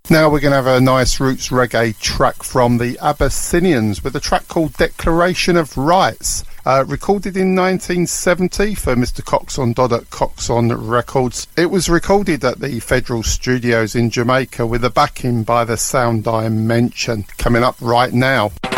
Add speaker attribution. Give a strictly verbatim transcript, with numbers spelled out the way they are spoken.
Speaker 1: Now we're going to have a nice roots reggae track from the Abyssinians with a track called Declaration of Rights. Uh, recorded in nineteen seventy for Mister Coxon Dodd at Coxon Records. It was recorded at the Federal Studios in Jamaica with a backing by the Sound Dimension. Coming up right now.